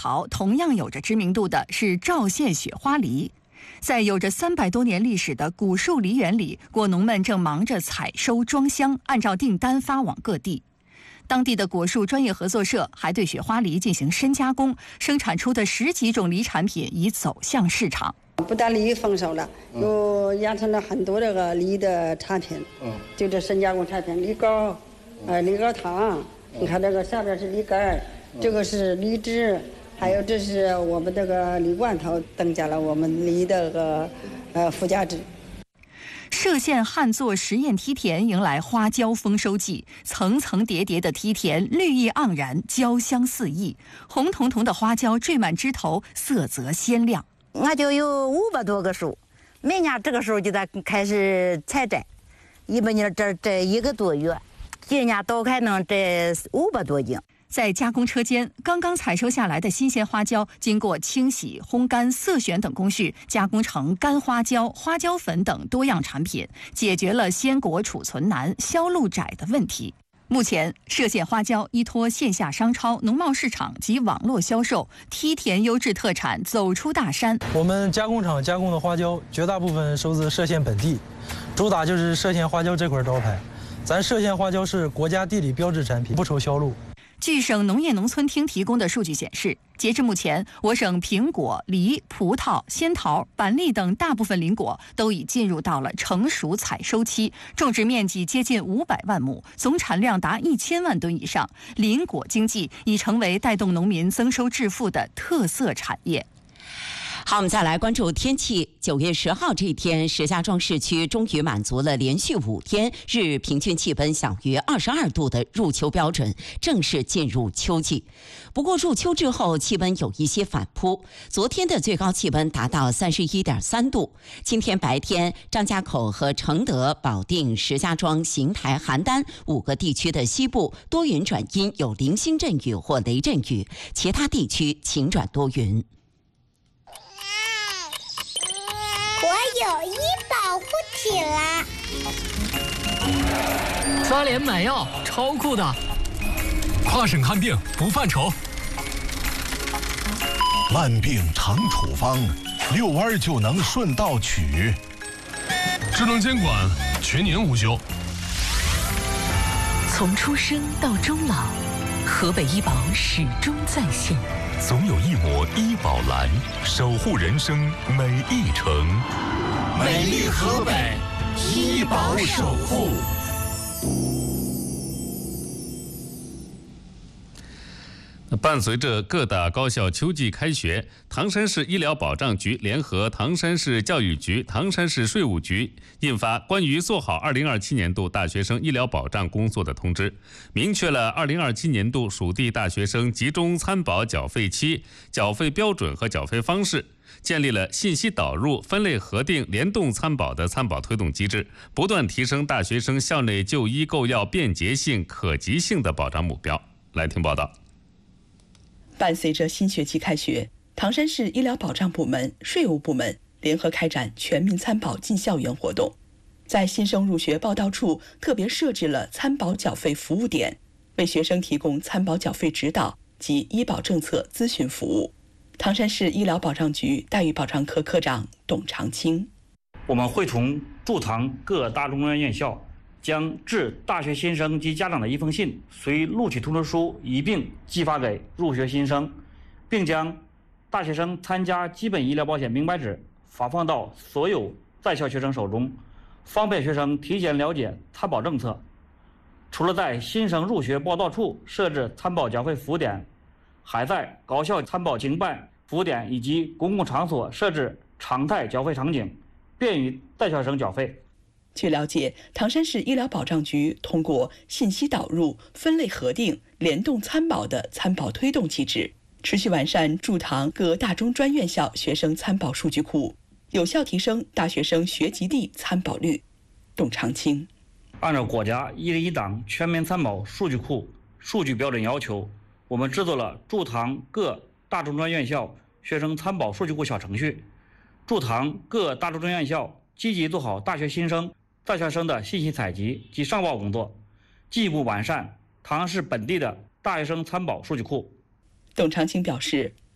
桃，同样有着知名度的是赵县雪花梨。在有着300多年历史的古树梨园里，果农们正忙着采收装箱，按照订单发往各地。当地的果树专业合作社还对雪花梨进行深加工，生产出的10几种梨产品已走向市场。 不但梨丰收了，又衍生了很多这个梨的产品。就这深加工产品，梨膏，梨膏糖。你看这个下边是梨干，这个是梨汁。还有这是我们这个梨罐头，增加了我们梨的附加值。 歙县旱作实验梯田迎来花椒丰收季，层层叠叠的梯田绿意盎然，椒香四溢，红彤彤的花椒缀满枝头，色泽鲜亮。 我就有500多个树，每年这个时候就得开始采摘，一般年这1个多月，今年都还能摘500多斤。 在加工车间，刚刚采收下来的新鲜花椒，经过清洗、烘干、色选等工序，加工成干花椒、花椒粉等多样产品，解决了鲜果储存难、销路窄的问题。目前，歙县花椒依托线下商超、农贸市场及网络销售，梯田优质特产走出大山。 我们加工厂加工的花椒，绝大部分收自歙县本地，主打就是歙县花椒这块招牌。咱歙县花椒是国家地理标志产品，不愁销路。 据省农业农村厅提供的数据显示，截至目前，我省苹果、梨、葡萄、仙桃、板栗等大部分林果都已进入到了成熟采收期，种植面积接近500万亩，总产量达1000万吨以上。林果经济已成为带动农民增收致富的特色产业。 好，我们再来关注天气。9月10号这一天，石家庄市区终于满足了连续5天日平均气温小于22度的入秋标准，正式进入秋季。不过入秋之后，气温有一些反扑。昨天的最高气温达到31.3度。今天白天，张家口和承德、保定、石家庄、邢台、邯郸5个地区的西部多云转阴，有零星阵雨或雷阵雨，其他地区晴转多云。 我有医保护体啦！ 3联买药，超酷的！ 跨省看病不犯愁。 慢病常处方，遛弯就能顺道取。 智能监管，全年无休。 从出生到终老，河北医保始终在线。 总有一抹医保蓝，守护人生每一程。 美丽河北，医保守护。 伴随着各大高校秋季开学，唐山市医疗保障局联合唐山市教育局、唐山市税务局印发关于做好2027年度大学生医疗保障工作的通知，明确了2027年度属地大学生集中参保缴费期、缴费标准和缴费方式，建立了信息导入、分类核定、联动参保的参保推动机制，不断提升大学生校内就医购药便捷性、可及性的保障目标。来听报道。 伴随着新学期开学，唐山市医疗保障部门、税务部门联合开展全民参保进校园活动，在新生入学报到处特别设置了参保缴费服务点，为学生提供参保缴费指导及医保政策咨询服务。唐山市医疗保障局待遇保障科科长董长青： 我们会从驻唐各大中专院校将致大学新生及家长的一封信随录取通知书一并寄发给入学新生，并将大学生参加基本医疗保险明白纸发放到所有在校学生手中，方便学生提前了解参保政策。除了在新生入学报到处设置参保缴费服务点，还在高校参保经办服务点以及公共场所设置常态缴费场景，便于在校生缴费。 据了解，唐山市医疗保障局通过信息导入、分类核定、联动参保的参保推动机制，持续完善驻唐各大中专院校学生参保数据库，有效提升大学生学籍地参保率。董长青： 按照国家101档全民参保数据库数据标准要求，我们制作了驻唐各大中专院校学生参保数据库小程序，驻唐各大中专院校积极做好大学新生、在校生的信息采集及上报工作，进一步完善唐山市本地的大学生参保数据库。 董长青表示，